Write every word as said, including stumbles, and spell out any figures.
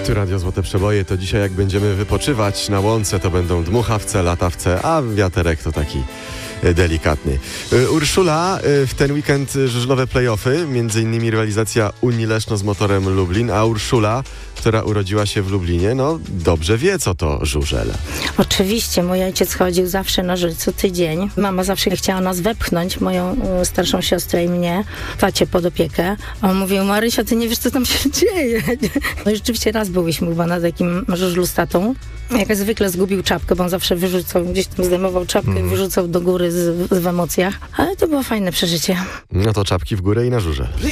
Tu Radio Złote Przeboje, to dzisiaj jak będziemy wypoczywać na łące, to będą dmuchawce, latawce, a wiaterek to taki delikatny. Urszula, w ten weekend żużlowe play-offy, między innymi rywalizacja Unii Leszno z Motorem Lublin, a Urszula, która urodziła się w Lublinie, no dobrze wie, co to żużel. Oczywiście, mój ojciec chodził zawsze na żużel co tydzień. Mama zawsze chciała nas wepchnąć, moją y, starszą siostrę i mnie, tacie pod opiekę. A on mówił: Marysia, ty nie wiesz, co tam się dzieje. No i rzeczywiście raz byliśmy chyba na takim żużlu z tatą. Jak zwykle zgubił czapkę, bo on zawsze wyrzucał, gdzieś tam zdejmował czapkę mm. i wyrzucał do góry z, z, w emocjach. Ale to było fajne przeżycie. No to czapki w górę i na żużel.